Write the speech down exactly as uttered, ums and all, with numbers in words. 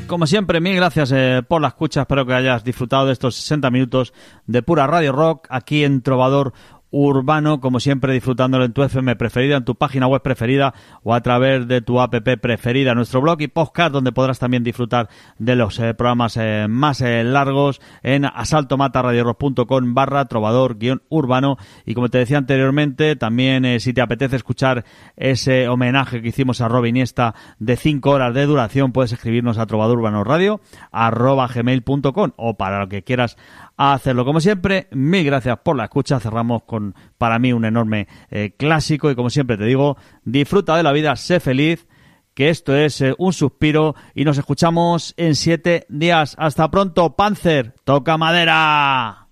Como siempre, mil gracias eh, por la escucha. Espero que hayas disfrutado de estos sesenta minutos de pura radio rock aquí en Trovador Urbano, como siempre disfrutándolo en tu F M preferida, en tu página web preferida o a través de tu app preferida, nuestro blog y podcast, donde podrás también disfrutar de los eh, programas eh, más eh, largos en asaltomataradiorock.com barra trovador guión urbano. Y como te decía anteriormente, también eh, si te apetece escuchar ese homenaje que hicimos a Robin Iniesta de cinco horas de duración, puedes escribirnos a trovadourbanoradio arroba gmail punto com o para lo que quieras hacerlo. Como siempre, mil gracias por la escucha. Cerramos con, para mí, un enorme eh, clásico y como siempre te digo, disfruta de la vida, sé feliz, que esto es eh, un suspiro y nos escuchamos en siete días. Hasta pronto, Panzer, toca madera.